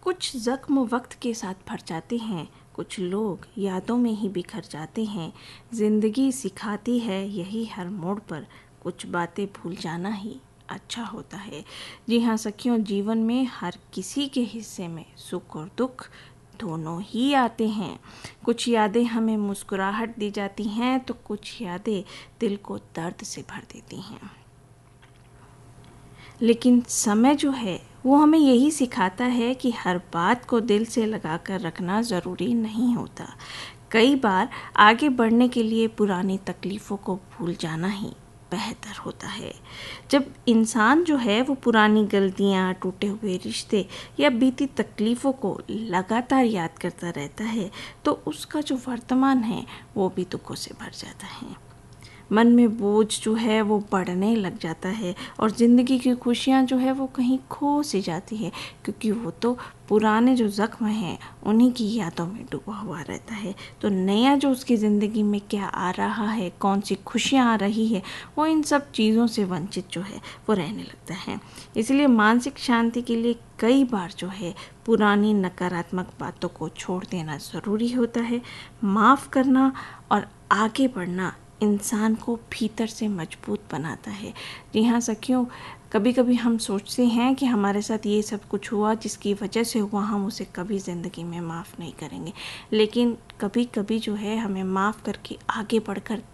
कुछ ज़ख्म वक्त के साथ भर जाते हैं, कुछ लोग यादों में ही बिखर जाते हैं। ज़िंदगी सिखाती है यही हर मोड़ पर, कुछ बातें भूल जाना ही अच्छा होता है। जी हाँ सखियों, जीवन में हर किसी के हिस्से में सुख और दुख दोनों ही आते हैं। कुछ यादें हमें मुस्कुराहट दी जाती हैं तो कुछ यादें दिल को दर्द से भर देती हैं। लेकिन समय जो है वो हमें यही सिखाता है कि हर बात को दिल से लगा कर रखना ज़रूरी नहीं होता। कई बार आगे बढ़ने के लिए पुरानी तकलीफ़ों को भूल जाना ही बेहतर होता है। जब इंसान जो है वो पुरानी गलतियाँ, टूटे हुए रिश्ते या बीती तकलीफ़ों को लगातार याद करता रहता है तो उसका जो वर्तमान है वो भी दुखों से भर जाता है। मन में बोझ जो है वो बढ़ने लग जाता है और ज़िंदगी की खुशियाँ जो है वो कहीं खो सी जाती है, क्योंकि वो तो पुराने जो ज़ख्म हैं उन्हीं की यादों में डूबा हुआ रहता है। तो नया जो उसकी ज़िंदगी में क्या आ रहा है, कौन सी खुशियाँ आ रही है, वो इन सब चीज़ों से वंचित जो है वो रहने लगता है। इसलिए मानसिक शांति के लिए कई बार जो है पुरानी नकारात्मक बातों को छोड़ देना ज़रूरी होता है। माफ़ करना और आगे बढ़ना इंसान को भीतर से मजबूत बनाता है। जी हाँ सखियों, कभी कभी हम सोचते हैं कि हमारे साथ ये सब कुछ हुआ जिसकी वजह से हुआ, हम उसे कभी ज़िंदगी में माफ़ नहीं करेंगे। लेकिन कभी कभी जो है हमें माफ़ करके आगे बढ़कर